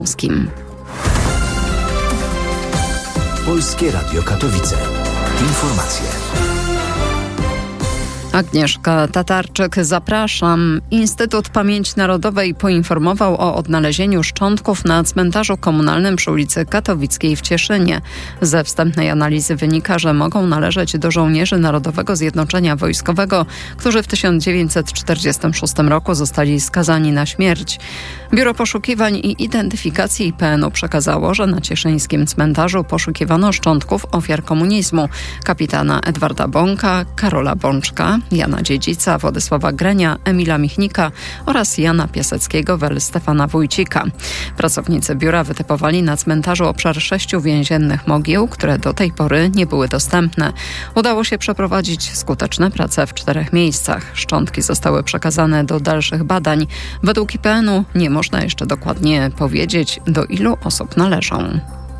Polskie Radio Katowice. Informacje. Agnieszka Tatarczyk, zapraszam. Instytut Pamięci Narodowej poinformował o odnalezieniu szczątków na cmentarzu komunalnym przy ulicy Katowickiej w Cieszynie. Ze wstępnej analizy wynika, że mogą należeć do żołnierzy Narodowego Zjednoczenia Wojskowego, którzy w 1946 roku zostali skazani na śmierć. Biuro Poszukiwań i Identyfikacji IPN-u przekazało, że na cieszyńskim cmentarzu poszukiwano szczątków ofiar komunizmu. Kapitana Edwarda Bąka, Karola Bączka, Jana Dziedzica, Władysława Grenia, Emila Michnika oraz Jana Piaseckiego, Stefana Wójcika. Pracownicy biura wytypowali na cmentarzu obszar 6 więziennych mogił, które do tej pory nie były dostępne. Udało się przeprowadzić skuteczne prace w 4 miejscach. Szczątki zostały przekazane do dalszych badań. Według IPN-u nie można jeszcze dokładnie powiedzieć, do ilu osób należą.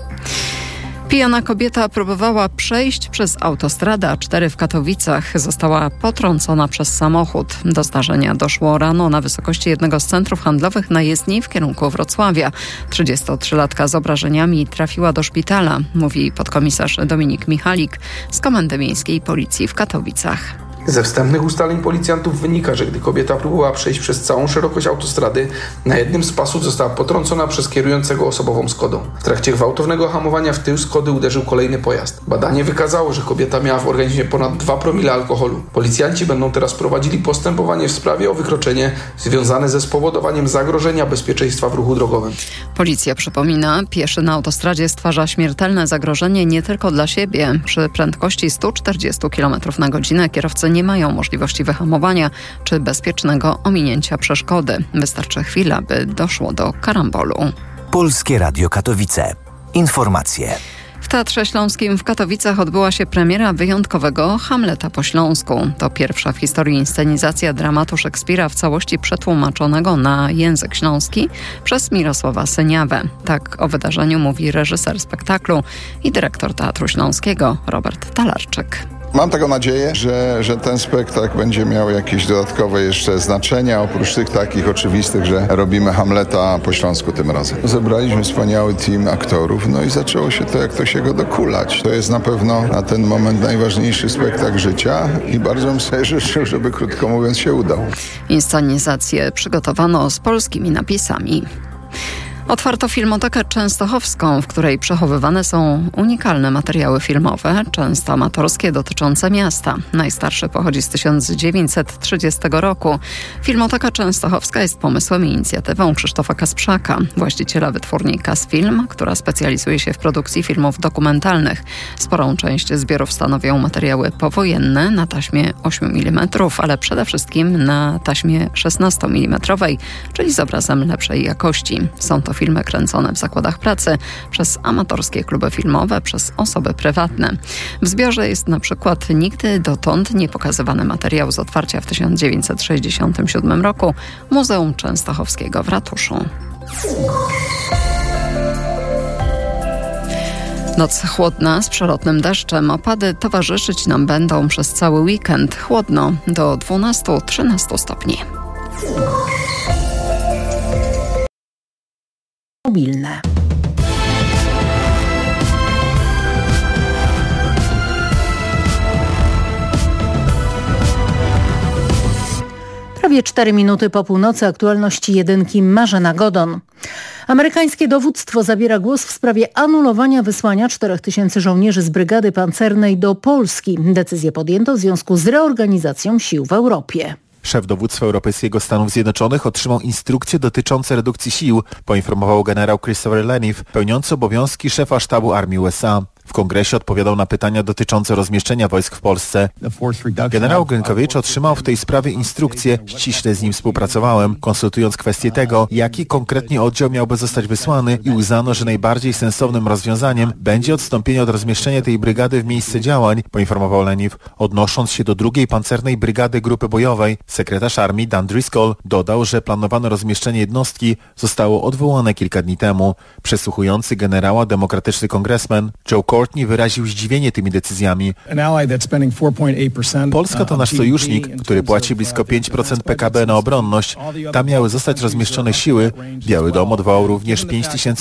Pijana kobieta próbowała przejść przez autostradę A4 w Katowicach. Została potrącona przez samochód. Do zdarzenia doszło rano na wysokości jednego z centrów handlowych na jezdni w kierunku Wrocławia. 33-latka z obrażeniami trafiła do szpitala, mówi podkomisarz Dominik Michalik z Komendy Miejskiej Policji w Katowicach. Ze wstępnych ustaleń policjantów wynika, że gdy kobieta próbowała przejść przez całą szerokość autostrady, na jednym z pasów została potrącona przez kierującego osobową Skodą. W trakcie gwałtownego hamowania w tył Skody uderzył kolejny pojazd. Badanie wykazało, że kobieta miała w organizmie ponad 2 promile alkoholu. Policjanci będą teraz prowadzili postępowanie w sprawie o wykroczenie związane ze spowodowaniem zagrożenia bezpieczeństwa w ruchu drogowym. Policja przypomina, pieszy na autostradzie stwarza śmiertelne zagrożenie nie tylko dla siebie. Przy prędkości 140 km na godzinę kierowcy nie mają możliwości wyhamowania czy bezpiecznego ominięcia przeszkody. Wystarczy chwila, by doszło do karambolu. Polskie Radio Katowice. Informacje. W Teatrze Śląskim w Katowicach odbyła się premiera wyjątkowego Hamleta po śląsku. To pierwsza w historii inscenizacja dramatu Szekspira w całości przetłumaczonego na język śląski przez Mirosława Syniawę. Tak o wydarzeniu mówi reżyser spektaklu i dyrektor Teatru Śląskiego Robert Talarczyk. Mam taką nadzieję, że ten spektakl będzie miał jakieś dodatkowe jeszcze znaczenia, oprócz tych takich oczywistych, że robimy Hamleta po śląsku tym razem. Zebraliśmy wspaniały team aktorów, no i zaczęło się to, jak to się go dokulać. To jest na pewno na ten moment najważniejszy spektakl życia i bardzo bym sobie życzył, żeby krótko mówiąc się udał. Inscenizację przygotowano z polskimi napisami. Otwarto Filmotekę Częstochowską, w której przechowywane są unikalne materiały filmowe, często amatorskie, dotyczące miasta. Najstarszy pochodzi z 1930 roku. Filmoteka Częstochowska jest pomysłem i inicjatywą Krzysztofa Kasprzaka, właściciela wytwórni Kasfilm, która specjalizuje się w produkcji filmów dokumentalnych. Sporą część zbiorów stanowią materiały powojenne na taśmie 8 mm, ale przede wszystkim na taśmie 16 mm, czyli z obrazem lepszej jakości. Są to filmy kręcone w zakładach pracy, przez amatorskie kluby filmowe, przez osoby prywatne. W zbiorze jest na przykład nigdy dotąd nie pokazywany materiał z otwarcia w 1967 roku Muzeum Częstochowskiego w ratuszu. Noc chłodna z przelotnym deszczem. Opady towarzyszyć nam będą przez cały weekend. Chłodno do 12-13 stopni. Mobilne. Prawie 4 minuty po północy, aktualności jedynki, Marzena Godon. Amerykańskie dowództwo zabiera głos w sprawie anulowania wysłania 4000 żołnierzy z brygady pancernej do Polski. Decyzję podjęto w związku z reorganizacją sił w Europie. Szef dowództwa Europejskiego Stanów Zjednoczonych otrzymał instrukcje dotyczące redukcji sił, poinformował generał Christopher Leniff, pełniący obowiązki szefa sztabu armii USA. W kongresie odpowiadał na pytania dotyczące rozmieszczenia wojsk w Polsce. Generał Grynkowicz otrzymał w tej sprawie instrukcje, ściśle z nim współpracowałem, konsultując kwestię tego, jaki konkretnie oddział miałby zostać wysłany i uznano, że najbardziej sensownym rozwiązaniem będzie odstąpienie od rozmieszczenia tej brygady w miejsce działań, poinformował Leniff, odnosząc się do 2. Pancernej Brygady Grupy Bojowej. Sekretarz armii Dan Driscoll dodał, że planowane rozmieszczenie jednostki zostało odwołane kilka dni temu. Przesłuchujący generała demokratyczny kongresmen Joe Courtney wyraził zdziwienie tymi decyzjami. Polska to nasz sojusznik, który płaci blisko 5% PKB na obronność. Tam miały zostać rozmieszczone siły. Biały Dom odwołał również 5 000